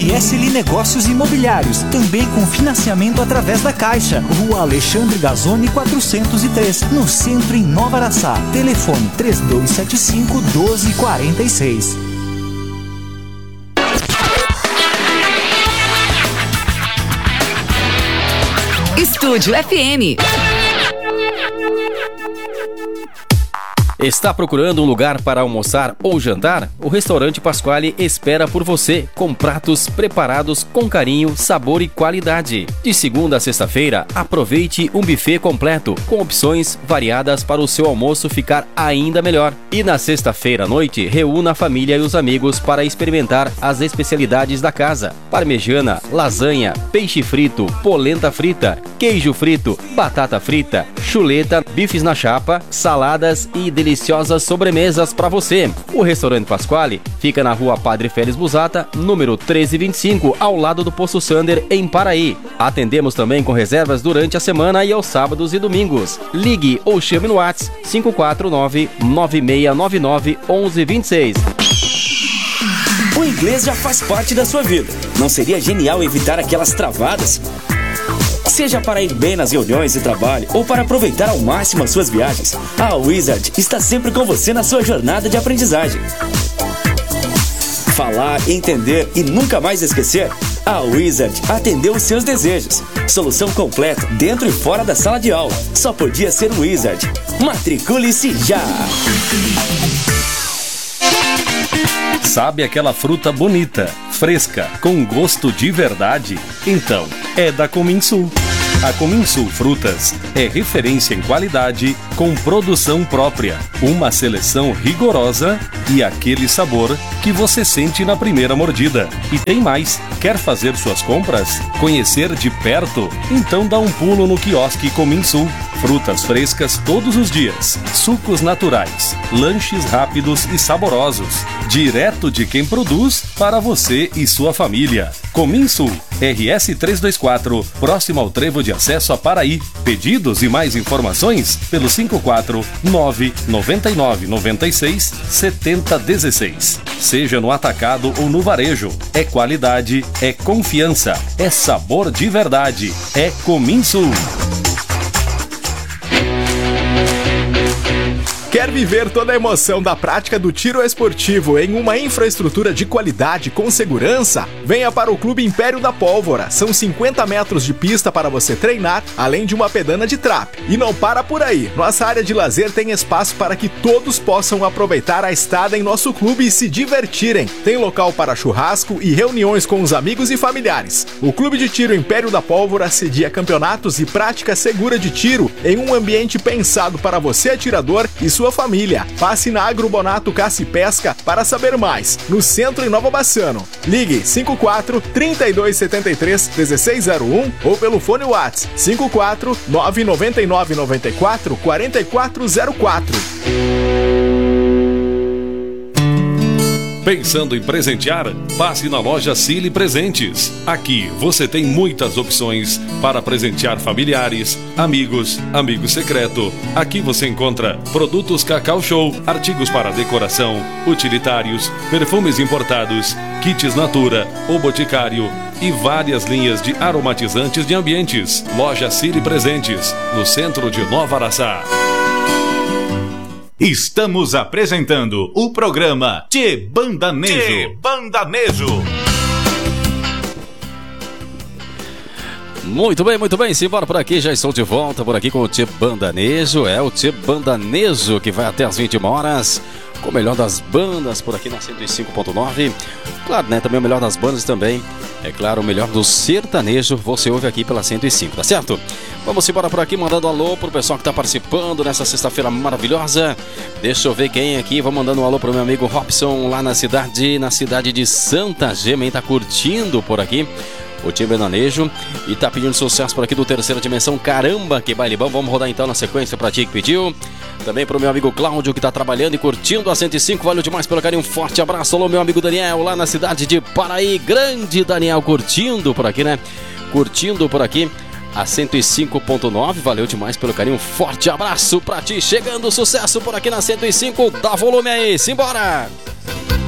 RSL Negócios Imobiliários, também com financiamento através da Caixa. Rua Alexandre Gazzoni 403, no centro, em Nova Araçá. Telefone 3275-1246. Estúdio FM. Está procurando um lugar para almoçar ou jantar? O Restaurante Pasquale espera por você, com pratos preparados com carinho, sabor e qualidade. De segunda a sexta-feira, aproveite um buffet completo, com opções variadas para o seu almoço ficar ainda melhor. E na sexta-feira à noite, reúna a família e os amigos para experimentar as especialidades da casa: parmegiana, lasanha, peixe frito, polenta frita, queijo frito, batata frita, chuleta, bifes na chapa, saladas e deliciosas sobremesas para você. O Restaurante Pasquale fica na Rua Padre Félix Busata, número 1325, ao lado do Poço Sander, em Paraí. Atendemos também com reservas durante a semana e aos sábados e domingos. Ligue ou chame no WhatsApp 549-9699-1126. O inglês já faz parte da sua vida. Não seria genial evitar aquelas travadas? Seja para ir bem nas reuniões de trabalho ou para aproveitar ao máximo as suas viagens, a Wizard está sempre com você na sua jornada de aprendizagem. Falar, entender e nunca mais esquecer? A Wizard atendeu os seus desejos. Solução completa dentro e fora da sala de aula. Só podia ser Wizard. Matricule-se já! Sabe aquela fruta bonita, fresca, com gosto de verdade? Então, é da Cominsul. A Cominsul Frutas é referência em qualidade, com produção própria, uma seleção rigorosa e aquele sabor que você sente na primeira mordida. E tem mais, quer fazer suas compras? Conhecer de perto? Então dá um pulo no quiosque Cominsul. Frutas frescas todos os dias, sucos naturais, lanches rápidos e saborosos, direto de quem produz para você e sua família. Cominsul, RS 324, próximo ao trevo de acesso a Paraí. Pedidos e mais informações pelo 549-9996-7016. Seja no atacado ou no varejo, é qualidade, é confiança, é sabor de verdade, é Cominsul. Quer viver toda a emoção da prática do tiro esportivo em uma infraestrutura de qualidade com segurança? Venha para o Clube Império da Pólvora. São 50 metros de pista para você treinar, além de uma pedana de trap. E não para por aí. Nossa área de lazer tem espaço para que todos possam aproveitar a estada em nosso clube e se divertirem. Tem local para churrasco e reuniões com os amigos e familiares. O Clube de Tiro Império da Pólvora cedia campeonatos e prática segura de tiro em um ambiente pensado para você, atirador, e sua família. Passe na Agrobonato Caça e Pesca para saber mais, no centro em Nova Bassano. Ligue 54-3273-1601 ou pelo fone WhatsApp 54-99994-4404. Pensando em presentear? Passe na loja Cili Presentes. Aqui você tem muitas opções para presentear familiares, amigos, amigo secreto. Aqui você encontra produtos Cacau Show, artigos para decoração, utilitários, perfumes importados, kits Natura, O Boticário e várias linhas de aromatizantes de ambientes. Loja Cili Presentes, no centro de Nova Araçá. Estamos apresentando o programa Tchê Bandanejo. Tchê Bandanejo. Muito bem, simbora por aqui, já estou de volta por aqui com o Tchê Bandanejo. É o Tchê Bandanejo que vai até as 21 horas, com o melhor das bandas por aqui na 105.9. Claro, né, também o melhor das bandas também, é claro, o melhor do sertanejo você ouve aqui pela 105, tá certo? Vamos embora por aqui, mandando um alô pro pessoal que tá participando nessa sexta-feira maravilhosa. Deixa eu ver quem aqui, vou mandando um alô pro meu amigo Robson lá na cidade de Santa Gema, hein? Tá curtindo por aqui o Tchê Bandanejo e tá pedindo sucesso por aqui do Terceira Dimensão. Caramba, que baile bom. Vamos rodar então na sequência pra ti que pediu. Também pro meu amigo Cláudio que tá trabalhando e curtindo a 105. Valeu demais pelo carinho, um forte abraço. Alô, meu amigo Daniel lá na cidade de Paraí. Grande Daniel, curtindo por aqui, né? Curtindo por aqui a 105.9, valeu demais pelo carinho, um forte abraço pra ti, chegando sucesso por aqui na 105, dá volume aí, simbora!